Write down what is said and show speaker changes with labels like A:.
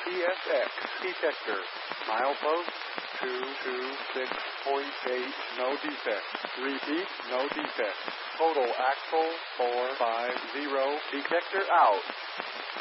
A: PSX detector. Milepost 226.8, no defect. Repeat, no defect. Total axle 450, detector out.